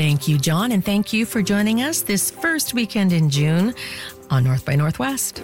Thank you, John, and thank you for joining us this first weekend in June on North by Northwest.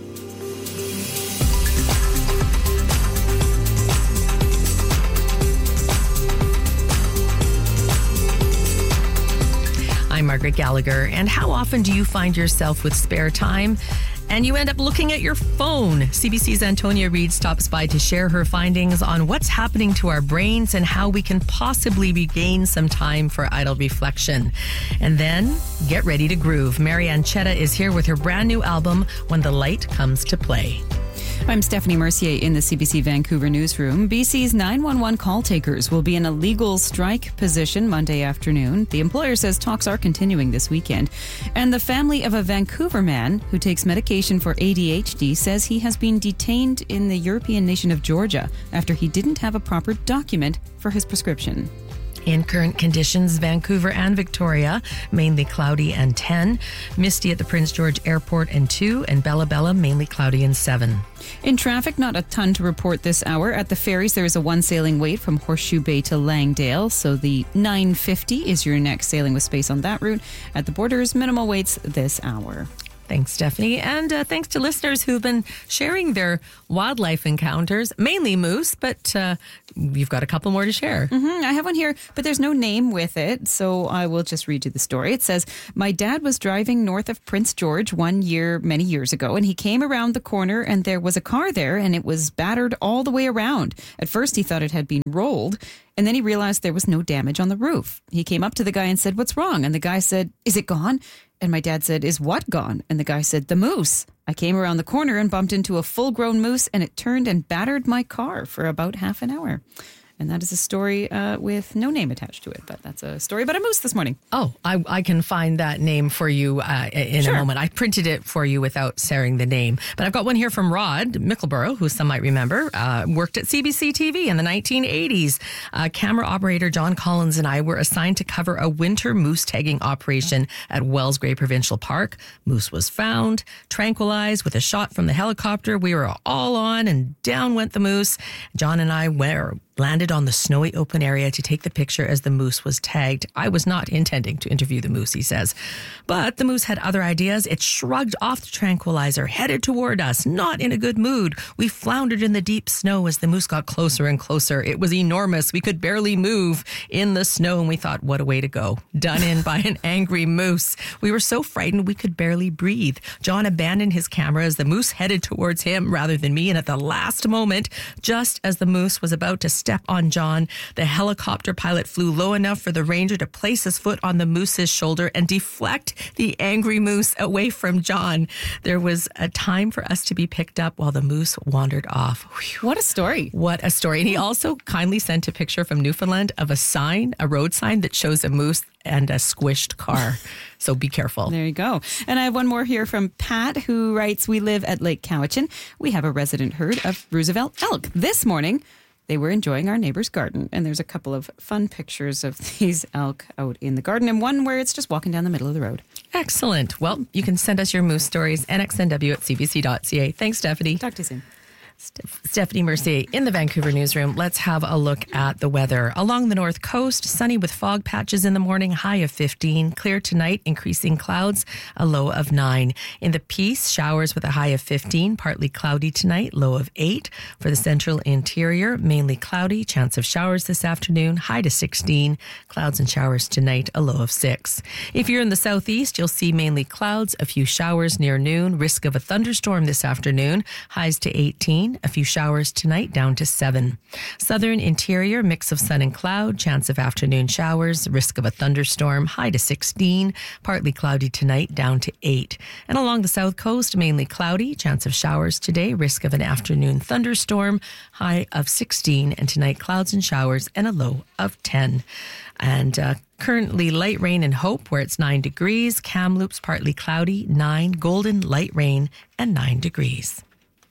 I'm Margaret Gallagher, and how often do you find yourself with spare time and you end up looking at your phone? CBC's Antonia Reid stops by to share her findings on what's happening to our brains and how we can possibly regain some time for idle reflection. And then, get ready to groove. Marianne Chetta is here with her brand new album, When the Light Comes to Play. I'm Stephanie Mercier in the CBC Vancouver newsroom. BC's 911 call takers will be in a legal strike position Monday afternoon. The employer says talks are continuing this weekend. And the family of a Vancouver man who takes medication for ADHD says he has been detained in the European nation of Georgia after he didn't have a proper document for his prescription. In current conditions, Vancouver and Victoria, mainly cloudy and 10. Misty at the Prince George Airport and 2. And Bella Bella, mainly cloudy and 7. In traffic, not a ton to report this hour. At the ferries, there is a one sailing wait from Horseshoe Bay to Langdale. So the 950 is your next sailing with space on that route. At the borders, minimal waits this hour. Thanks, Stephanie. And thanks to listeners who've been sharing their wildlife encounters, mainly moose, but you've got a couple more to share. I have one here, but there's no name with it, so I will just read you the story. It says, my dad was driving north of Prince George many years ago, and he came around the corner and there was a car there and it was battered all the way around. At first he thought it had been rolled, and then he realized there was no damage on the roof. He came up to the guy and said, what's wrong? And the guy said, is it gone? And my dad said, is what gone? And the guy said, the moose. I came around the corner and bumped into a full-grown moose, and it turned and battered my car for about half an hour. And that is a story with no name attached to it, but that's a story about a moose this morning. Oh, I can find that name for you in a moment. I printed it for you without sharing the name. But I've got one here from Rod Mickleborough, who some might remember, worked at CBC TV in the 1980s. Camera operator John Collins and I were assigned to cover a winter moose tagging operation at Wellsgrey Provincial Park. Moose was found, tranquilized with a shot from the helicopter. We were all on, and down went the moose. John and I landed on the snowy open area to take the picture as the moose was tagged. I was not intending to interview the moose, he says. But the moose had other ideas. It shrugged off the tranquilizer, headed toward us, not in a good mood. We floundered in the deep snow as the moose got closer and closer. It was enormous. We could barely move in the snow, and we thought, what a way to go. Done in by an angry moose. We were so frightened we could barely breathe. John abandoned his camera as the moose headed towards him rather than me, and at the last moment, just as the moose was about to step on John, the helicopter pilot flew low enough for the ranger to place his foot on the moose's shoulder and deflect the angry moose away from John. There was a time for us to be picked up while the moose wandered off. Whew. What a story. What a story. And he also kindly sent a picture from Newfoundland of a road sign that shows a moose and a squished car. So be careful. There you go. And I have one more here from Pat, who writes, we live at Lake Cowichan. We have a resident herd of Roosevelt elk. This morning, they were enjoying our neighbor's garden, and there's a couple of fun pictures of these elk out in the garden, and one where it's just walking down the middle of the road. Excellent. Well, you can send us your moose stories, nxnw@cbc.ca. Thanks, Stephanie. Talk to you soon. Stephanie Mercier in the Vancouver newsroom. Let's have a look at the weather. Along the north coast, sunny with fog patches in the morning, high of 15. Clear tonight, increasing clouds, a low of 9. In the Peace, showers with a high of 15. Partly cloudy tonight, low of 8. For the central interior, mainly cloudy. Chance of showers this afternoon, high to 16. Clouds and showers tonight, a low of 6. If you're in the southeast, you'll see mainly clouds, a few showers near noon. Risk of a thunderstorm this afternoon, highs to 18. A few showers tonight, down to 7. Southern interior, mix of sun and cloud, chance of afternoon showers, risk of a thunderstorm, high to 16. Partly cloudy tonight, down to 8. And along the south coast, mainly cloudy, chance of showers today, risk of an afternoon thunderstorm, high of 16. And tonight, clouds and showers and a low of 10. And currently light rain in Hope, where it's 9 degrees. Kamloops, partly cloudy, 9. Golden, light rain and 9 degrees.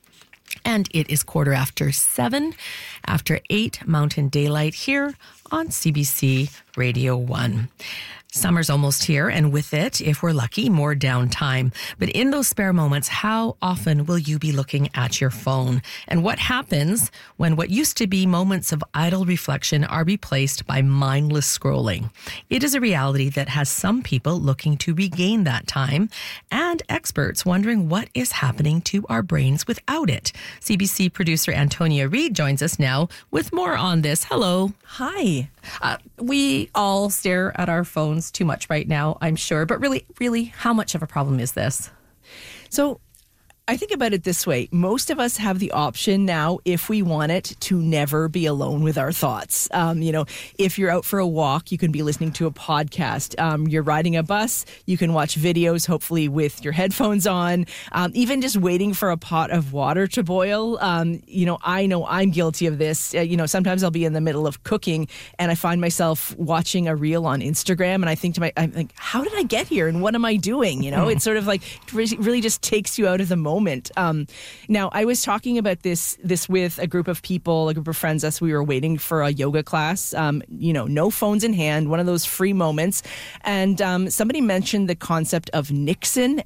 And it is 7:15 after 8 Mountain Daylight here on CBC Radio 1. Summer's almost here, and with it, if we're lucky, more downtime. But in those spare moments, how often will you be looking at your phone? And what happens when what used to be moments of idle reflection are replaced by mindless scrolling? It is a reality that has some people looking to regain that time, and experts wondering what is happening to our brains without it. CBC producer Antonia Reid joins us now with more on this. Hello. Hi. We all stare at our phones too much right now, I'm sure. But really, how much of a problem is this? So I think about it this way. Most of us have the option now, if we want it, to never be alone with our thoughts. If you're out for a walk, you can be listening to a podcast. You're riding a bus, you can watch videos, hopefully with your headphones on. Even just waiting for a pot of water to boil. I know I'm guilty of this. Sometimes I'll be in the middle of cooking and I find myself watching a reel on Instagram and I think how did I get here and what am I doing? It's sort of like really just takes you out of the moment. Now, I was talking about this with a group of people, a group of friends as we were waiting for a yoga class. No phones in hand, one of those free moments. And somebody mentioned the concept of niksen,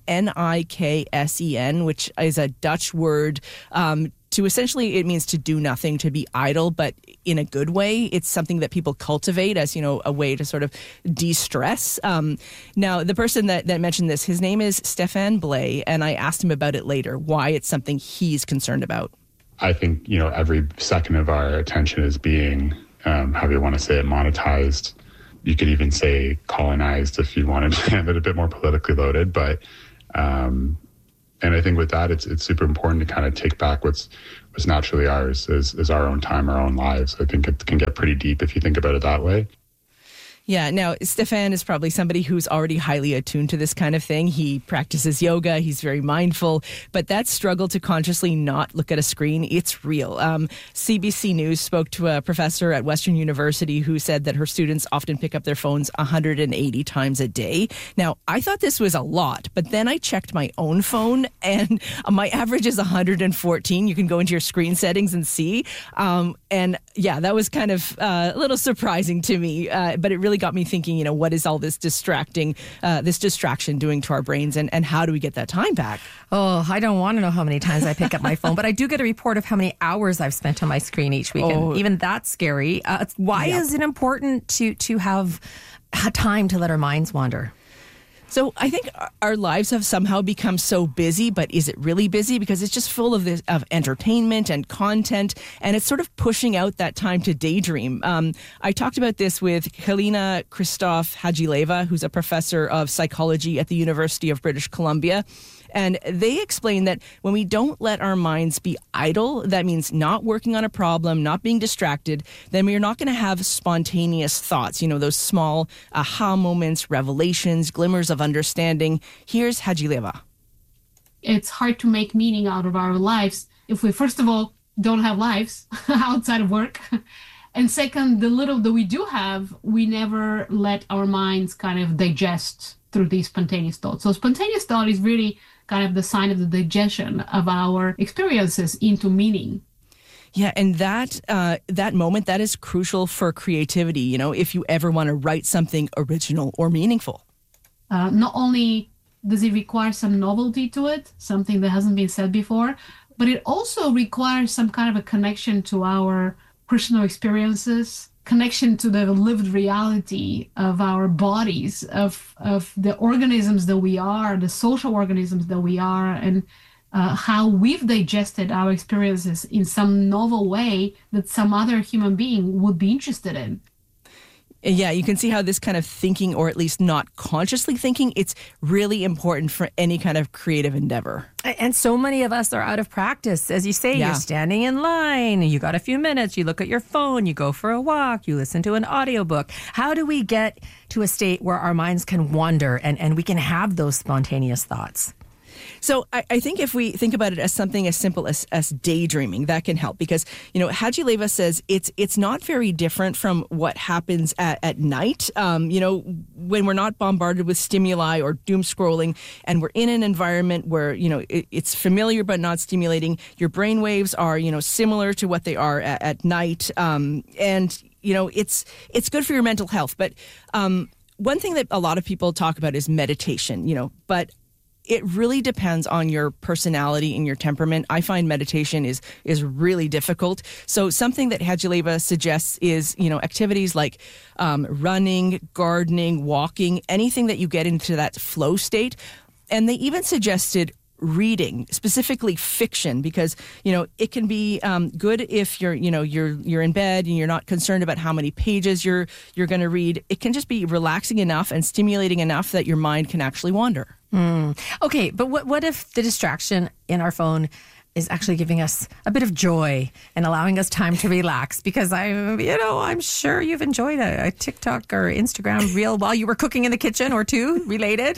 Niksen, which is a Dutch word to essentially, it means to do nothing, to be idle, but in a good way. It's something that people cultivate as, a way to sort of de-stress. Now, the person that mentioned this, his name is Stefan Blay, and I asked him about it later, why it's something he's concerned about. I think, every second of our attention is being, however you want to say it, monetized. You could even say colonized if you wanted to have it a bit more politically loaded, but and I think with that, it's super important to kind of take back what's naturally ours is our own time, our own lives. I think it can get pretty deep if you think about it that way. Yeah. Now, Stefan is probably somebody who's already highly attuned to this kind of thing. He practices yoga. He's very mindful. But that struggle to consciously not look at a screen, it's real. CBC News spoke to a professor at Western University who said that her students often pick up their phones 180 times a day. Now, I thought this was a lot, but then I checked my own phone and my average is 114. You can go into your screen settings and see. And yeah, that was kind of a little surprising to me, but it really got me thinking, what is all this distraction doing to our brains and how do we get that time back? Oh, I don't want to know how many times I pick up my phone, but I do get a report of how many hours I've spent on my screen each week. And even that's scary. Why is it important to have time to let our minds wander? So I think our lives have somehow become so busy, but is it really busy? Because it's just full of entertainment and content, and it's sort of pushing out that time to daydream. I talked about this with Helena Christoph Hajileva, who's a professor of psychology at the University of British Columbia. And they explain that when we don't let our minds be idle, that means not working on a problem, not being distracted, then we're not going to have spontaneous thoughts, those small aha moments, revelations, glimmers of understanding. Here's Hajileva. It's hard to make meaning out of our lives if we, first of all, don't have lives outside of work. And second, the little that we do have, we never let our minds kind of digest through these spontaneous thoughts. So spontaneous thought is really kind of the sign of the digestion of our experiences into meaning. Yeah, and that moment, that is crucial for creativity, if you ever want to write something original or meaningful. Not only does it require some novelty to it, something that hasn't been said before, but it also requires some kind of a connection to our personal experiences, connection to the lived reality of our bodies, of the organisms that we are, the social organisms that we are, and how we've digested our experiences in some novel way that some other human being would be interested in. Yeah, you can see how this kind of thinking, or at least not consciously thinking, it's really important for any kind of creative endeavor. And so many of us are out of practice. As you say, You're standing in line, you got a few minutes, you look at your phone, you go for a walk, you listen to an audiobook. How do we get to a state where our minds can wander and we can have those spontaneous thoughts? So I think if we think about it as something as simple as daydreaming, that can help because, Hajileva says it's not very different from what happens at night. When we're not bombarded with stimuli or doom scrolling and we're in an environment where, it's familiar but not stimulating, your brain waves are, similar to what they are at night. And it's good for your mental health. But one thing that a lot of people talk about is meditation, but it really depends on your personality and your temperament. I find meditation is really difficult. So something that Hajileva suggests is, activities like running, gardening, walking, anything that you get into that flow state. And they even suggested reading, specifically fiction, because it can be good if you're in bed and you're not concerned about how many pages you're going to read. It can just be relaxing enough and stimulating enough that your mind can actually wander. Okay, but what if the distraction in our phone is actually giving us a bit of joy and allowing us time to relax? Because I'm sure you've enjoyed a TikTok or Instagram reel while you were cooking in the kitchen, or two related.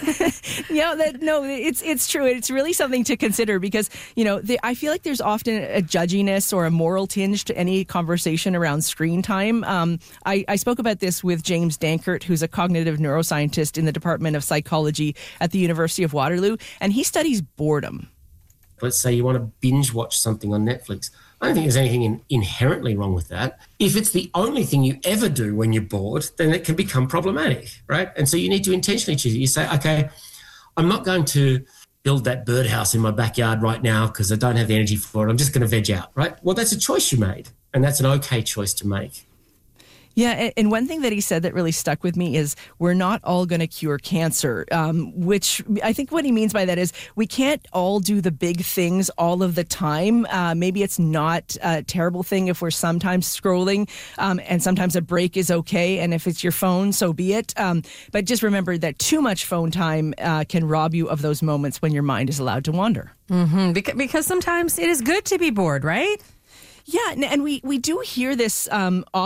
It's true. It's really something to consider because, I feel like there's often a judginess or a moral tinge to any conversation around screen time. I spoke about this with James Dankert, who's a cognitive neuroscientist in the Department of Psychology at the University of Waterloo, and he studies boredom. Let's say you want to binge watch something on Netflix. I don't think there's anything inherently wrong with that. If it's the only thing you ever do when you're bored, then it can become problematic, right? And so you need to intentionally choose it. You say, okay, I'm not going to build that birdhouse in my backyard right now because I don't have the energy for it. I'm just going to veg out, right? Well, that's a choice you made, and that's an okay choice to make. Yeah, and one thing that he said that really stuck with me is we're not all going to cure cancer, which I think what he means by that is we can't all do the big things all of the time. Maybe it's not a terrible thing if we're sometimes scrolling, and sometimes a break is okay. And if it's your phone, so be it. But just remember that too much phone time can rob you of those moments when your mind is allowed to wander. Mm-hmm. Because sometimes it is good to be bored, right? Yeah, and we do hear this